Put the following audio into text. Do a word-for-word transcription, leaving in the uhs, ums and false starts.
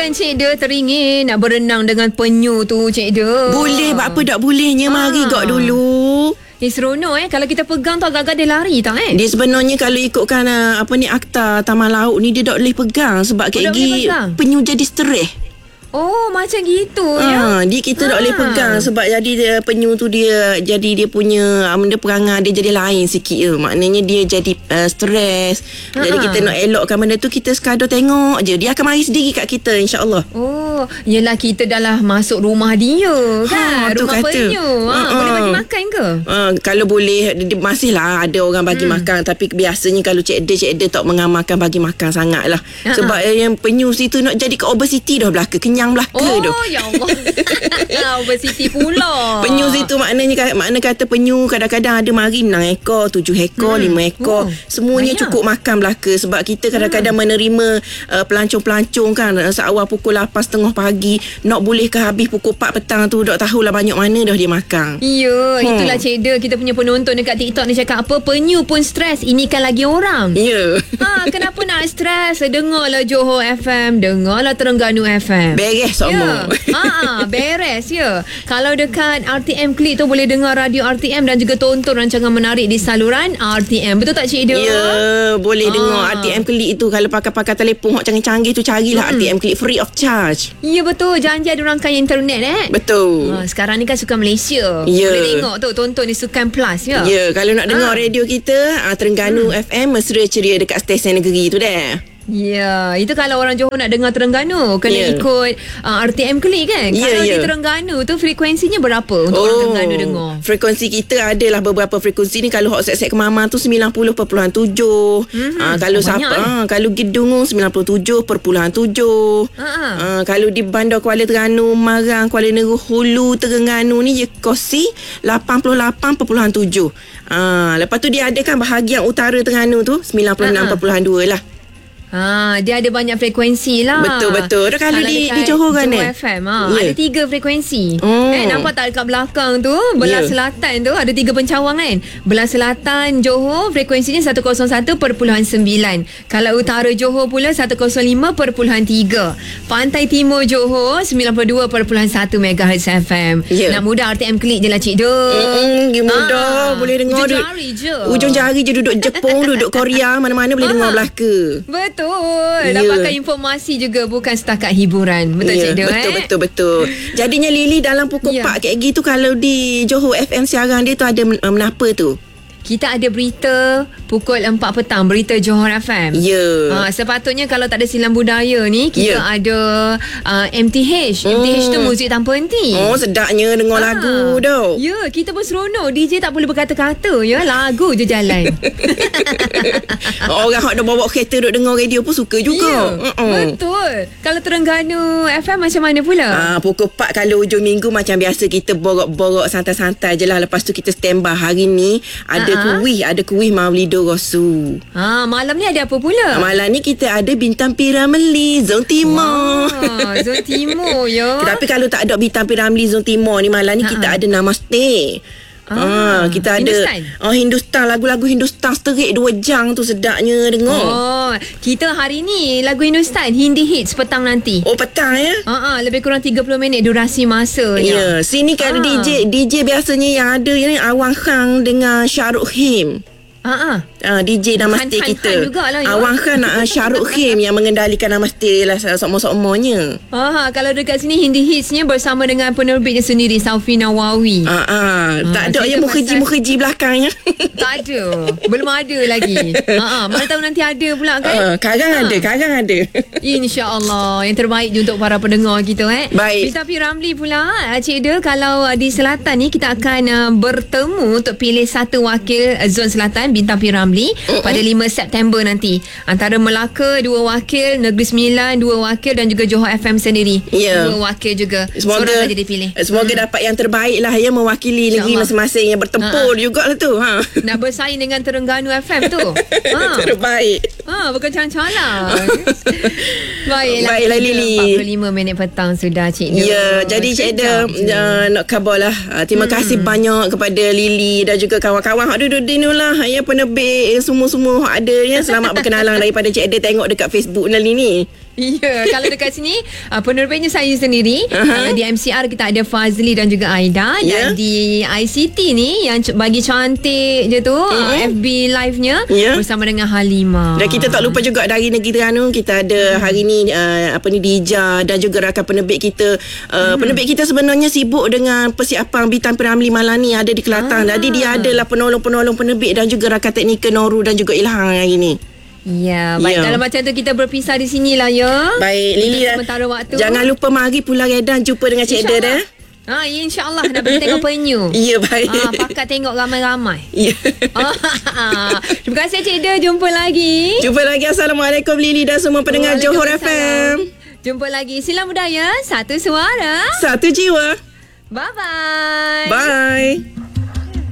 Bukan Cik De teringin nak berenang dengan penyu tu Cik De. Boleh, buat apa tak bolehnya. Mari gak dulu. Eh, seronok eh. Kalau kita pegang tu agak-agak dia lari tak eh. Dia sebenarnya kalau ikutkan uh, apa ni akta taman laut ni, dia tak boleh pegang sebab kayak gini penyu jadi stres. Oh, macam gitu ha, ya. Dia kita ha. tak boleh pegang sebab jadi dia, penyu tu dia jadi dia punya benda perangai dia jadi lain sikit je. Maknanya dia jadi uh, stres. Ha. Jadi kita nak elokkan benda tu, kita sekadar tengok je. Dia akan mari sendiri kat kita, insya-Allah. Oh, yelah kita dah lah masuk rumah dia kan. Ha, rumah kata. penyu. Ha, ha. Boleh bagi makan ke? Ha, kalau boleh, masih lah ada orang bagi hmm. makan. Tapi biasanya kalau Cik De, Cik De tak mengamalkan bagi makan sangat lah. Ha. Sebab yang penyu situ nak jadi ke obesity dah belaka. Kenyang belaka oh, tu. Oh ya Allah. Obesity pula. Penyu situ maknanya makna kata penyu kadang-kadang ada mari enam ekor, tujuh ekor, hmm. lima ekor. Oh, semuanya banyak. Cukup makan belaka sebab kita kadang-kadang hmm. menerima uh, pelancong-pelancong kan seawal pukul lapan tiga puluh pagi, nak boleh ke habis pukul empat petang tu, tak tahulah banyak mana dah dia makan. Ya, hmm. itulah Cik De, kita punya penonton dekat TikTok ni cakap apa, penyu pun stres, ini kan lagi orang. Ya. Ha, kenapa nak stres? Dengarlah Johor F M, dengarlah Terengganu F M. Beres semua. Ya. Ha, beres ya. Kalau dekat R T M Klik tu boleh dengar radio R T M dan juga tonton rancangan menarik di saluran R T M. Betul tak Cik De? Ya, boleh ha. dengar R T M Klik tu. Kalau pakai-pakai telefon hok canggih-canggih tu, carilah hmm. R T M Klik free of charge. Ya betul, janji ada rangkaian internet eh. Betul. Ha, sekarang ni kan Sukan Malaysia. Ya. Boleh tengok tu, tonton di Sukan Plus ya. Ya, kalau nak dengar ha. radio kita Terengganu hmm. F M mesra ceria dekat stesen negeri tu dah. Ya, itu kalau orang Johor nak dengar Terengganu kena yeah. ikut uh, R T M Klik kan. Yeah, kalau yeah. di Terengganu tu frekuensinya berapa untuk oh, orang Terengganu dengar? Frekuensi kita adalah beberapa frekuensi ni. Kalau hot set-set Kemama tu sembilan puluh perpuluhan tujuh. Mm-hmm. Uh, kalau siapa eh? uh, kalau Gedung sembilan puluh tujuh perpuluhan tujuh. Uh-huh. Uh, kalau di Bandar Kuala Terengganu, Marang, Kuala Nerul, Hulu, Terengganu ni je kosi lapan puluh lapan perpuluhan tujuh. Uh, lepas tu dia ada kan bahagian utara Terengganu tu sembilan puluh enam perpuluhan dua lah. Ha, dia ada banyak frekuensi lah. Betul-betul. Kalau di, di Johor kan Johor F M ha, yeah. ada tiga frekuensi. Oh. Eh, nampak tak dekat belakang tu, belah yeah. selatan tu ada tiga pencawang kan. Belah selatan Johor frekuensinya seratus satu perpuluhan sembilan. Kalau utara Johor pula seratus lima perpuluhan tiga. Pantai timur Johor sembilan puluh dua perpuluhan satu megahertz F M. Yeah. Nak mudah R T M Klik je lah Cik De. Mm-mm, mudah. Ha, boleh dengar. Ujung jari je. Ujung jari je, duduk Jepun, duduk Korea, mana-mana boleh ha. dengar belaka. Betul. Betul. Dapatkan yeah. informasi juga, bukan setakat hiburan. Betul yeah. Cik De betul, eh? betul betul. Jadinya Lily dalam pukul yeah. empat kayak gitu, kalau di Johor F M siaran dia tu ada menapa tu? Kita ada berita pukul empat petang, berita Johor F M. Ya. Yeah. Ha, sepatutnya kalau tak ada silam budaya ni, kita yeah. ada uh, M T H. Hmm. M T H tu muzik tanpa henti. Oh, sedapnya dengar ha. lagu tau. Ya, yeah, kita pun seronok. D J tak boleh berkata-kata ya, lagu je jalan. Orang hak dah bawa kereta duk dengar radio pun suka juga. Ya, yeah. betul. Kalau Terengganu F M macam mana pula? Ah, pukul empat kalau hujung minggu macam biasa, kita borok-borok santai-santai je lah. Lepas tu kita standby. Hari ni ada ada kuih, ada kuih Maulidur Rasul. Ha, malam ni ada apa pula? Malam ni kita ada Bintang Piramli Zon Timur. Wah, Zon Timur ya. Tapi kalau tak ada Bintang Piramli Zon Timur ni, malam ni Ha-ha. kita ada Namaste. Ah, ah, kita ada Hindustan. Oh, Hindustan, lagu-lagu Hindustan seterik dua jam tu, sedapnya dengar. Oh, kita hari ni lagu Hindustan Hindi Hits petang nanti. Oh, petang ya? Ha ah, lebih kurang tiga puluh minit durasi masanya. Ya, yeah. Sini kan ah. D J D J biasanya yang ada ni Awang Khan dengan Syahrukh Him. Ha ah. Uh, D J Namaste Han, kita. Han Awang Khan nak uh, Syahrukh Him yang mengendalikan Namaste lah sokmo-sokmonya. Ha, kalau dekat sini Hindi Hitsnya bersama dengan penerbitnya sendiri, Saufi Nawawi. Ha ah, tak ada yang mukherji-mukherji belakangnya. Tak ada. Belum ada lagi. Ha ah, mana tahu nanti ada pula kan? Uh, karang ha. ada, karang ada. Insya-Allah yang terbaik untuk para pendengar kita eh. Baik. Bintang Piramli pula Cik De, kalau di selatan ni kita akan uh, bertemu untuk pilih satu wakil uh, zon selatan Bintang Piramli uh-uh. pada lima September nanti. Antara Melaka dua wakil, Negeri Sembilan dua wakil dan juga Johor F M sendiri yeah. dua wakil juga. Semoga seorang saja dipilih. Semoga hmm. dapat yang terbaik lah ya, mewakili negeri masing-masing yang bertempur uh-uh. jugalah tu. Ha. Nak bersaing dengan Terengganu F M tu. Ha. Terbaik. Ha, bukan calang-calang. Baiklah. Baiklah Lily. empat puluh lima minit petang sudah Cik De. Ya, jadi Cik De uh, nak khabarlah. Uh, terima hmm. kasih banyak kepada Lily dan juga kawan-kawan hak duduk di nulah ya, penerbit semua-semua hak ada ya. Selamat berkenalan daripada Cik De, tengok dekat Facebook Lily ni. Ya, kalau dekat sini uh, penerbitnya saya sendiri. Uh-huh. Uh, di M C R kita ada Fazli dan juga Aida. Yeah. Dan di I C T ni yang c- bagi cantik je tu, uh-huh. uh, F B live-nya yeah. bersama dengan Halimah. Dan kita tak lupa juga dari Negeri Terengganu kita ada hari ni uh, apa ni Dija dan juga rakan penerbit kita. Uh, hmm. Penerbit kita sebenarnya sibuk dengan persiapan Bintang Piramli malam ni ada di Kelantan. Ah. Jadi dia adalah penolong-penolong penerbit dan juga rakan teknikal Noru dan juga Ilham hari ni. Ya, baik. Ya. Kalau macam tu kita berpisah di sinilah ya. Baik, Lily. Sementara waktu. Jangan lupa mari Pulau Redan jumpa dengan Cik Eda dah. Ha, insya-Allah nak pergi tengok penyu. Ya, baik. Ha, pakat tengok ramai-ramai. Ya. Ha, terima kasih Cik Eda, jumpa lagi. Jumpa lagi. Assalamualaikum Lily dan semua pendengar Johor F M. Jumpa lagi. Silam Budaya, satu suara, satu jiwa. Bye-bye. Bye.